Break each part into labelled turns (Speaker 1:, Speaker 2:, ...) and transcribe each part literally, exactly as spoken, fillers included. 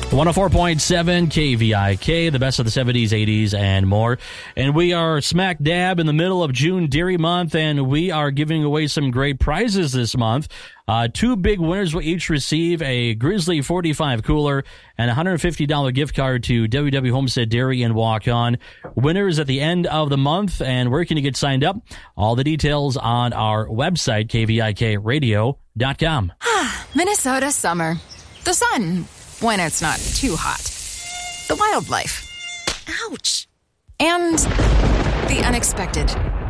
Speaker 1: one oh four point seven K V I K, the best of the seventies, eighties, and more. And we are smack dab in the middle of June Dairy Month, and we are giving away some great prizes this month. Uh, two big winners will each receive a Grizzly forty-five cooler and a one hundred fifty dollars gift card to W W Homestead Dairy and Walk On. Winners at the end of the month, and where can you get signed up? All the details on our website, K V I K radio dot com.
Speaker 2: Minnesota summer. The sun, when it's not too hot. The wildlife. Ouch. And the unexpected.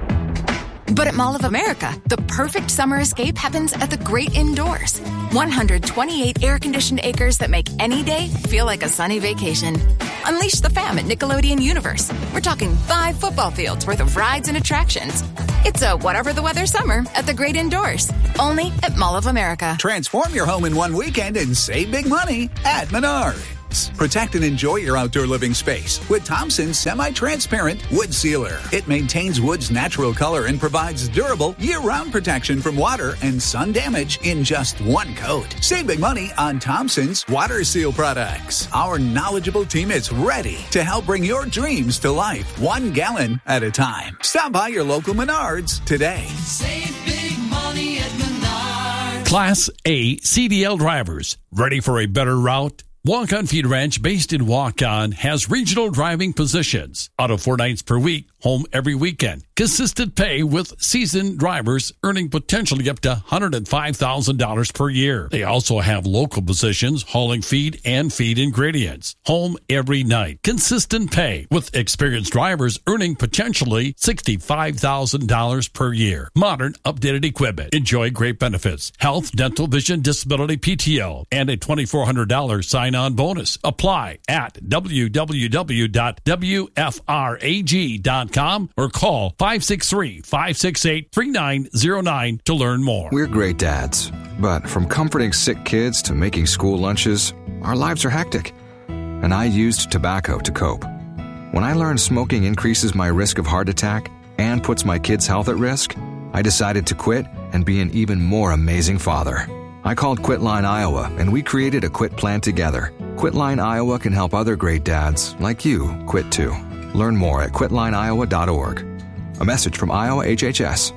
Speaker 2: But at Mall of America, the perfect summer escape happens at the great indoors. one hundred twenty-eight air-conditioned acres that make any day feel like a sunny vacation. Unleash the fam at Nickelodeon Universe. We're talking five football fields worth of rides and attractions. It's a whatever the weather summer at the great indoors. Only at Mall of America.
Speaker 3: Transform your home in one weekend and save big money at Menards. Protect and enjoy your outdoor living space with Thompson's semi-transparent wood sealer. It maintains wood's natural color and provides durable year-round protection from water and sun damage in just one coat. Save big money on Thompson's water seal products. Our knowledgeable team is ready to help bring your dreams to life, one gallon at a time. Stop by your local Menards today.
Speaker 4: Save big money at Menards.
Speaker 5: Class A C D L drivers, ready for a better route? Walk-On Feed Ranch, based in Walk-On, has regional driving positions. Out of four nights per week, home every weekend. Consistent pay with seasoned drivers earning potentially up to one hundred five thousand dollars per year. They also have local positions hauling feed and feed ingredients. Home every night. Consistent pay with experienced drivers earning potentially sixty-five thousand dollars per year. Modern, updated equipment. Enjoy great benefits. Health, dental, vision, disability, P T O, and a twenty-four hundred dollars sign-on bonus. Apply at w w w dot w f r a g dot com or call five six three, five six eight, three nine zero nine to learn more.
Speaker 6: We're great dads, but from comforting sick kids to making school lunches, our lives are hectic. And I used tobacco to cope. When I learned smoking increases my risk of heart attack and puts my kids' health at risk, I decided to quit and be an even more amazing father. I called Quitline Iowa, and we created a quit plan together. Quitline Iowa can help other great dads like you quit too. Learn more at quitline iowa dot org. A message from Iowa H H S.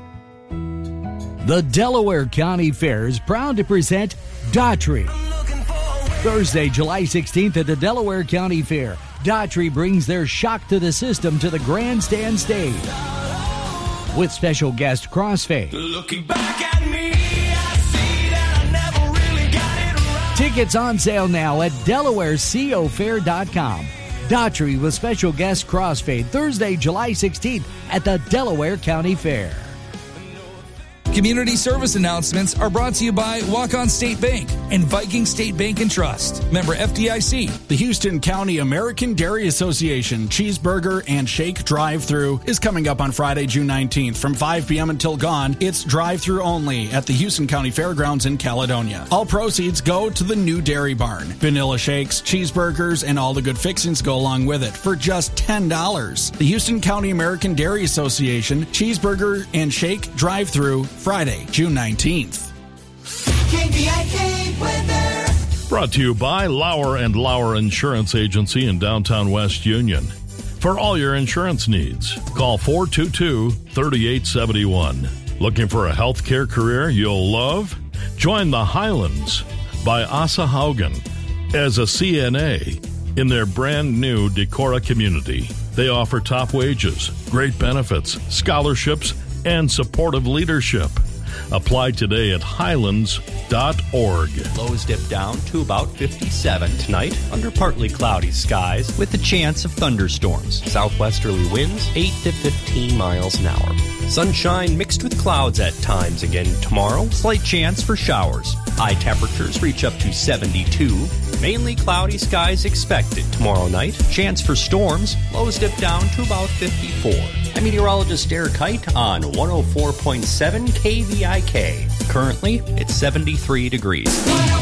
Speaker 7: The Delaware County Fair is proud to present Daughtry. Thursday, July sixteenth at the Delaware County Fair, Daughtry brings their shock to the system to the grandstand stage. With special guest Crossfade.
Speaker 4: Looking back at me, I see that I never really got it right.
Speaker 7: Tickets on sale now at delaware co fair dot com. Daughtry with special guest Crossfade, Thursday, July sixteenth at the Delaware County Fair.
Speaker 8: Community service announcements are brought to you by Walk-On State Bank and Viking State Bank and Trust. Member F D I C.
Speaker 9: The Houston County American Dairy Association Cheeseburger and Shake Drive-Thru is coming up on Friday, June nineteenth. From five p.m. until gone, it's drive-thru only at the Houston County Fairgrounds in Caledonia. All proceeds go to the new dairy barn. Vanilla shakes, cheeseburgers, and all the good fixings go along with it for just ten dollars. The Houston County American Dairy Association Cheeseburger and Shake Drive-Thru, Friday, June nineteenth.
Speaker 4: K V I K weather.
Speaker 10: Brought to you by Lauer and Lauer Insurance Agency in downtown West Union. For all your insurance needs, call four two two, three eight seven one. Looking for a healthcare career you'll love? Join the Highlands by Asa Haugen as a C N A in their brand new Decorah community. They offer top wages, great benefits, scholarships, and supportive leadership. Apply today at highlands dot org.
Speaker 11: Lows dip down to about fifty-seven tonight under partly cloudy skies with a chance of thunderstorms. Southwesterly winds eight to fifteen miles an hour. Sunshine mixed with clouds at times again tomorrow. Slight chance for showers. High temperatures reach up to seventy-two. Mainly cloudy skies expected tomorrow night. Chance for storms. Lows dip down to about fifty-four. I'm meteorologist Derek Height on one oh four point seven K V I K. Currently, it's seventy-three degrees.